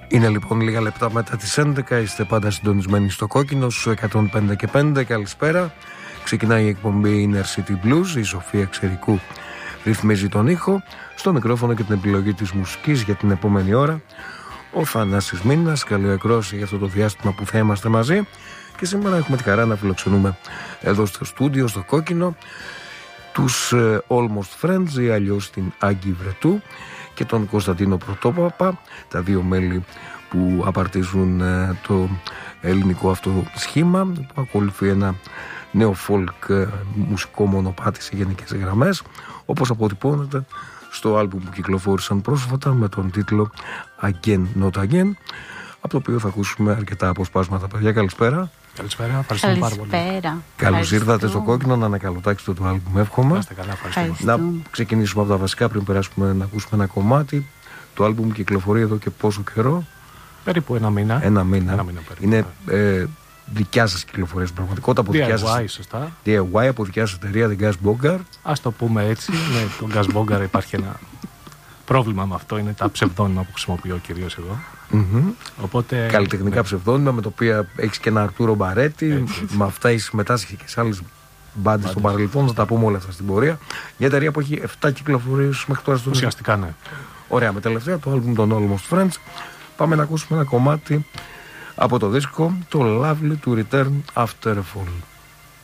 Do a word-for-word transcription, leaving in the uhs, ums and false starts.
Είναι λοιπόν λίγα λεπτά μετά τις έντεκα. Είστε πάντα συντονισμένοι στο Κόκκινο στους εκατόν πέντε και πέντε. Καλησπέρα. Ξεκινάει η εκπομπή Inner City Blues. Η Σοφία Ξερικού ρυθμίζει τον ήχο. Στο μικρόφωνο και την επιλογή της μουσικής για την επόμενη ώρα ο Θανάσης Μήνας. Καλή ακρόαση για αυτό το διάστημα που θα είμαστε μαζί. Και σήμερα έχουμε τη χαρά να φιλοξενούμε εδώ στο στούντιο, στο Κόκκινο, τους uh, Almost Friends ή αλλιώς την Άγκη Βρετού και τον Κωνσταντίνο Πρωτόπαπα, τα δύο μέλη που απαρτίζουν uh, το ελληνικό αυτό σχήμα που ακολουθεί ένα νέο folk uh, μουσικό μονοπάτι σε γενικές γραμμές, όπως αποτυπώνεται στο άλμπουμ που κυκλοφόρησαν πρόσφατα με τον τίτλο Again Not Again, από το οποίο θα ακούσουμε αρκετά αποσπάσματα. Παιδιά, καλησπέρα. Καλησπέρα, ευχαριστούμε πάρα πολύ. Καλώς ήρθατε στο Κόκκινο, να ανακαλοτάξετε το άλμπουμ, εύχομαι. Είστε καλά, ευχαριστούμε. Να ξεκινήσουμε από τα βασικά πριν περάσουμε να ακούσουμε ένα κομμάτι. Το άλμπουμ κυκλοφορεί εδώ και πόσο καιρό? Περίπου ένα μήνα. Ένα μήνα. Ένα μήνα περίπου. Είναι ε, δικιά σας κυκλοφορία στην πραγματικότητα, από δικιά σας. ντι άι γουάι, σωστά. ντι άι γουάι από δικιά σας εταιρεία, την Gas Bongar. Ας το πούμε έτσι. Με τον Gas Bongar υπάρχει ένα πρόβλημα με αυτό. Είναι τα ψευδόνυμα που χρησιμοποιώ κυρίως εγώ. Mm-hmm. Οπότε, καλλιτεχνικά ναι. ψευδόνυμα, με το οποίο έχεις και ένα Αρτούρο Μπαρέτη. Έτσι, έτσι. Με αυτά έχεις συμμετάσχει και σε άλλες μπάντες στο παρελθόν. Θα τα πούμε όλα αυτά στην πορεία. Μια εταιρεία που έχει επτά κυκλοφορίες μέχρι τώρα στο ουσιαστικά, ναι. Ωραία, με τελευταία το άλμπουμ των Almost Friends. Πάμε να ακούσουμε ένα κομμάτι από το δίσκο, το Lovely to Return After a Fall.